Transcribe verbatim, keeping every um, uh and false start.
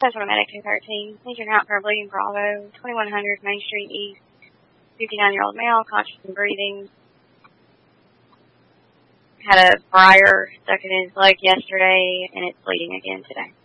Special Medic two thirteen. Major out for a bleeding Bravo. twenty-one hundred Main Street East. fifty-nine-year-old male, conscious and breathing. Had a briar stuck in his leg yesterday, and it's bleeding again today.